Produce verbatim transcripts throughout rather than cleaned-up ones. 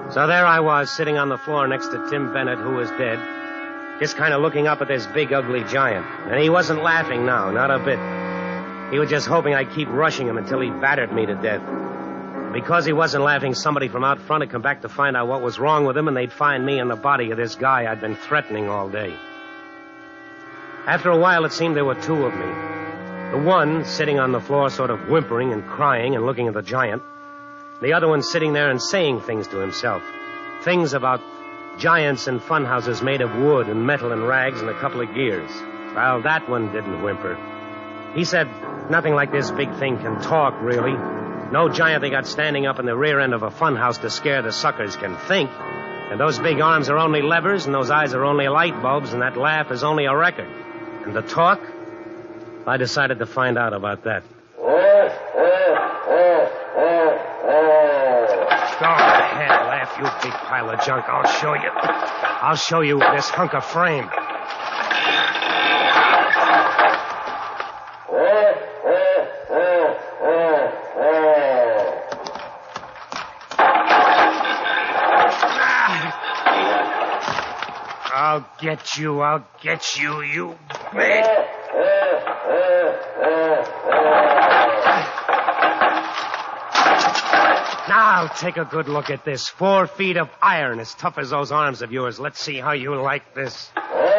So there I was, sitting on the floor next to Tim Bennett, who was dead, just kind of looking up at this big, ugly giant. And he wasn't laughing now, not a bit. He was just hoping I'd keep rushing him until he battered me to death. Because he wasn't laughing, somebody from out front had come back to find out what was wrong with him, and they'd find me and the body of this guy I'd been threatening all day. After a while, it seemed there were two of me. The one sitting on the floor sort of whimpering and crying and looking at the giant. The other one sitting there and saying things to himself. Things about giants and funhouses made of wood and metal and rags and a couple of gears. Well, that one didn't whimper. He said, nothing like this big thing can talk, really. No giant they got standing up in the rear end of a funhouse to scare the suckers can think. And those big arms are only levers, and those eyes are only light bulbs, and that laugh is only a record. And the talk? I decided to find out about that. Go ahead, laugh, you big pile of junk. I'll show you. I'll show you this hunk of frame. I'll get you, I'll get you, you big... Now, take a good look at this. Four feet of iron as tough as those arms of yours. Let's see how you like this.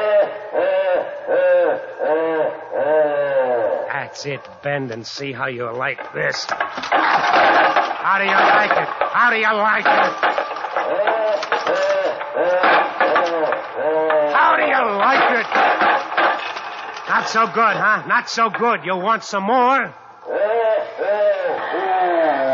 That's it. Bend and see how you like this. How do you like it? How do you like it? How do you like it? Not so good, huh? Not so good. You want some more?